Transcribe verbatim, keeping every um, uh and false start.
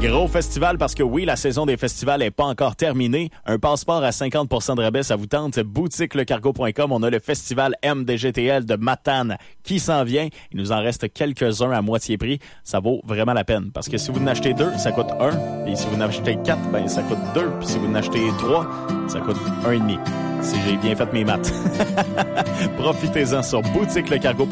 Gros festival parce que oui, la saison des festivals n'est pas encore terminée. Un passeport à cinquante pour cent de rabais, ça vous tente. boutique le cargo point com. On a le festival M D G T L de Matane qui s'en vient. Il nous en reste quelques-uns à moitié prix. Ça vaut vraiment la peine parce que si vous en achetez deux, ça coûte un. Et si vous en achetez quatre, ben ça coûte deux. Puis si vous en achetez trois, ça coûte un et demi. Si j'ai bien fait mes maths. Profitez-en sur boutique le cargo point com.